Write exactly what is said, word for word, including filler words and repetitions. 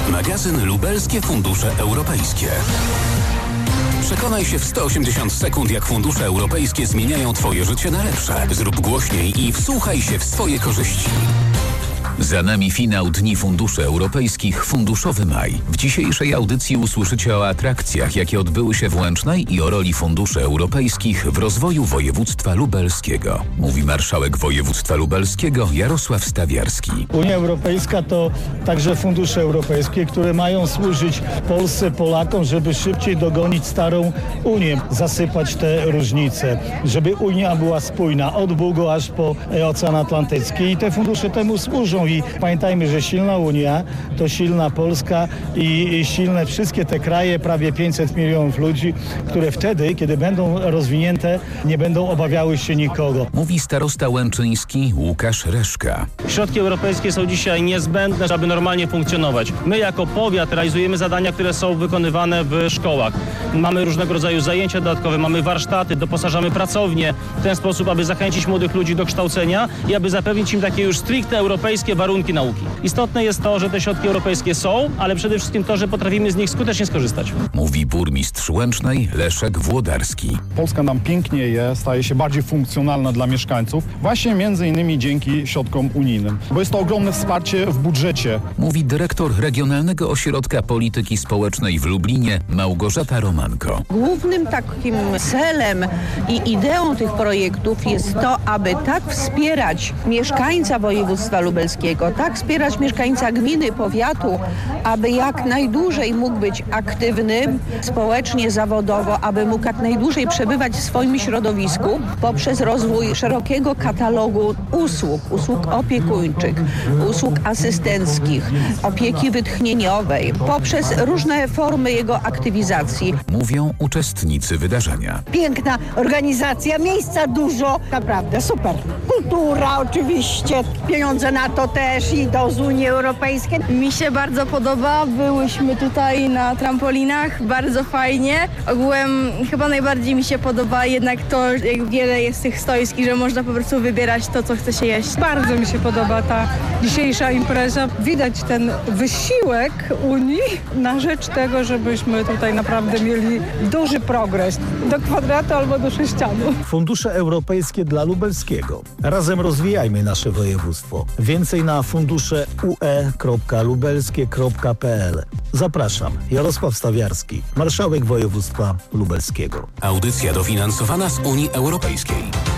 Magazyn Lubelskie Fundusze Europejskie. Przekonaj się w sto osiemdziesiąt sekund, jak fundusze europejskie zmieniają Twoje życie na lepsze. Zrób głośniej i wsłuchaj się w swoje korzyści. Za nami finał Dni Funduszy Europejskich Funduszowy Maj. W dzisiejszej audycji usłyszycie o atrakcjach, jakie odbyły się w Łęcznej i o roli funduszy europejskich w rozwoju województwa lubelskiego. Mówi marszałek województwa lubelskiego Jarosław Stawiarski. Unia Europejska to także fundusze europejskie, które mają służyć Polsce, Polakom, żeby szybciej dogonić starą Unię, zasypać te różnice, żeby Unia była spójna od Bugo aż po Ocean Atlantycki i te fundusze temu służą. I pamiętajmy, że silna Unia to silna Polska i, i silne wszystkie te kraje, prawie pięćset milionów ludzi, które wtedy, kiedy będą rozwinięte, nie będą obawiały się nikogo. Mówi starosta łęczyński Łukasz Reszka. Środki europejskie są dzisiaj niezbędne, aby normalnie funkcjonować. My jako powiat realizujemy zadania, które są wykonywane w szkołach. Mamy różnego rodzaju zajęcia dodatkowe, mamy warsztaty, doposażamy pracownie w ten sposób, aby zachęcić młodych ludzi do kształcenia i aby zapewnić im takie już stricte europejskie warunki nauki. Istotne jest to, że te środki europejskie są, ale przede wszystkim to, że potrafimy z nich skutecznie skorzystać. Mówi burmistrz Łęcznej Leszek Włodarski. Polska nam pięknieje, staje się bardziej funkcjonalna dla mieszkańców, właśnie między innymi dzięki środkom unijnym, bo jest to ogromne wsparcie w budżecie. Mówi dyrektor Regionalnego Ośrodka Polityki Społecznej w Lublinie Małgorzata Romanko. Głównym takim celem i ideą tych projektów jest to, aby tak wspierać mieszkańca województwa lubelskiego, tak wspierać mieszkańca gminy, powiatu, aby jak najdłużej mógł być aktywny społecznie, zawodowo, aby mógł jak najdłużej przebywać w swoim środowisku poprzez rozwój szerokiego katalogu usług, usług opiekuńczych, usług asystenckich, opieki wytchnieniowej, poprzez różne formy jego aktywizacji. Mówią uczestnicy wydarzenia. Piękna organizacja, miejsca dużo, naprawdę super. Kultura oczywiście, pieniądze na to też idą z Unii Europejskiej. Mi się bardzo podoba, byłyśmy tutaj na trampolinach, bardzo fajnie. Ogółem chyba najbardziej mi się podoba jednak to, jak wiele jest tych stoisk i że można po prostu wybierać to, co chce się jeść. Bardzo mi się podoba ta dzisiejsza impreza. Widać ten wysiłek Unii na rzecz tego, żebyśmy tutaj naprawdę mieli duży progres do kwadratu albo do sześcianu. Fundusze europejskie dla lubelskiego. Razem rozwijajmy nasze województwo. Więcej na fundusze u e kropka lubelskie kropka p l. Zapraszam. Jarosław Stawiarski, marszałek województwa lubelskiego. Audycja dofinansowana z Unii Europejskiej.